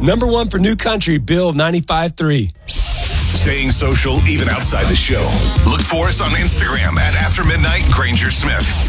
Number one for New Country, Bill 95.3. Staying social even outside the show. Look for us on Instagram at After Midnight Granger Smith.